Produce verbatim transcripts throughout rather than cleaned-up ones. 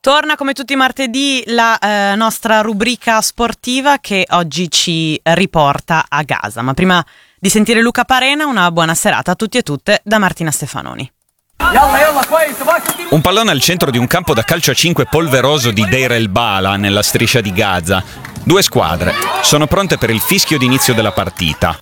Torna come tutti i martedì la eh, nostra rubrica sportiva che oggi ci riporta a Gaza. Ma prima di sentire Luca Parena, una buona serata a tutti e tutte da Martina Stefanoni. Un pallone al centro di un campo da calcio a cinque polveroso di Deir el-Bala, nella striscia di Gaza. Due squadre sono pronte per il fischio d'inizio della partita.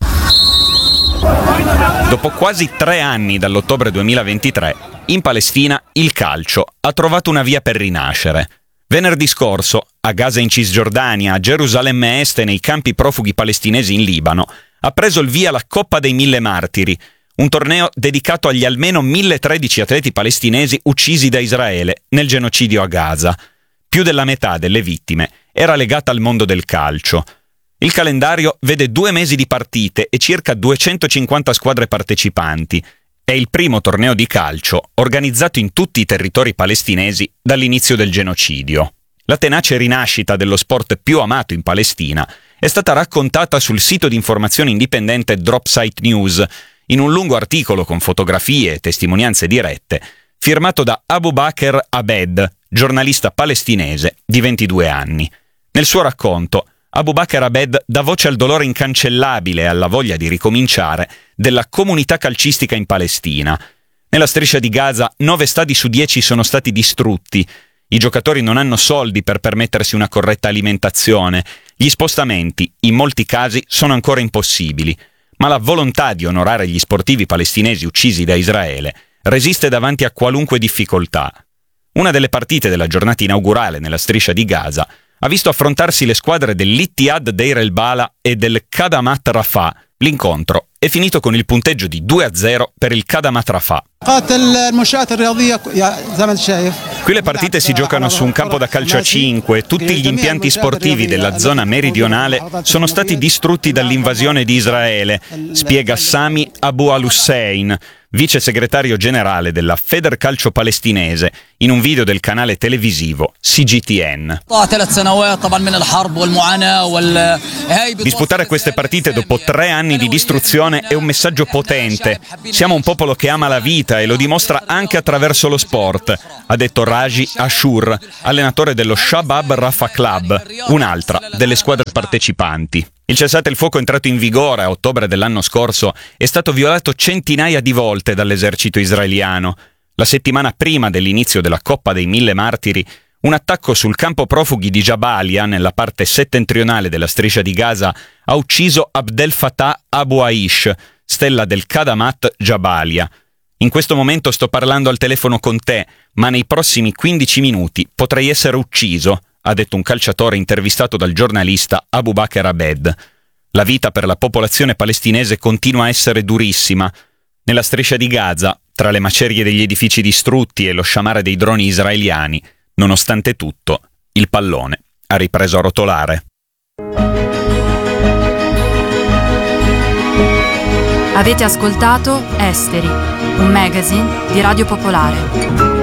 Dopo quasi tre anni dall'ottobre duemilaventitré, in Palestina il calcio ha trovato una via per rinascere. Venerdì scorso, a Gaza in Cisgiordania, a Gerusalemme Est e nei campi profughi palestinesi in Libano, ha preso il via la Coppa dei Mille Martiri, un torneo dedicato agli almeno mille tredici atleti palestinesi uccisi da Israele nel genocidio a Gaza. Più della metà delle vittime era legata al mondo del calcio. Il calendario vede due mesi di partite e circa duecentocinquanta squadre partecipanti. È il primo torneo di calcio organizzato in tutti i territori palestinesi dall'inizio del genocidio. La tenace rinascita dello sport più amato in Palestina è stata raccontata sul sito di informazione indipendente Dropsite News, in un lungo articolo con fotografie e testimonianze dirette, firmato da Abu Bakr Abed, giornalista palestinese di ventidue anni. Nel suo racconto, Abu Bakr Abed dà voce al dolore incancellabile e alla voglia di ricominciare della comunità calcistica in Palestina. Nella striscia di Gaza, nove stadi su dieci sono stati distrutti. I giocatori non hanno soldi per permettersi una corretta alimentazione. Gli spostamenti, in molti casi, sono ancora impossibili. Ma la volontà di onorare gli sportivi palestinesi uccisi da Israele resiste davanti a qualunque difficoltà. Una delle partite della giornata inaugurale nella striscia di Gaza ha visto affrontarsi le squadre dell'Ittihad Deir el-Bala e del Khadamat Rafah. L'incontro è finito con il punteggio di due a zero per il Khadamat Rafah. Qui le partite si giocano su un campo da calcio a cinque. Tutti gli impianti sportivi della zona meridionale sono stati distrutti dall'invasione di Israele, spiega Sami Abu al-Hussein, vice segretario generale della Federcalcio palestinese, in un video del canale televisivo C G T N. Disputare queste partite dopo tre anni di distruzione è un messaggio potente. Siamo un popolo che ama la vita e lo dimostra anche attraverso lo sport, ha detto Raji Ashur, allenatore dello Shabab Rafah Club, un'altra delle squadre partecipanti. Il cessate il fuoco entrato in vigore a ottobre dell'anno scorso è stato violato centinaia di volte dall'esercito israeliano. La settimana prima dell'inizio della Coppa dei Mille Martiri, un attacco sul campo profughi di Jabalia, nella parte settentrionale della striscia di Gaza, ha ucciso Abdel Fattah Abu Aish, stella del Khadamat Jabalia. In questo momento sto parlando al telefono con te, ma nei prossimi quindici minuti potrei essere ucciso, ha detto un calciatore intervistato dal giornalista Abu Bakr Abed. La vita per la popolazione palestinese continua a essere durissima. Nella striscia di Gaza, tra le macerie degli edifici distrutti e lo sciamare dei droni israeliani, nonostante tutto, il pallone ha ripreso a rotolare. Avete ascoltato Esteri, un magazine di Radio Popolare.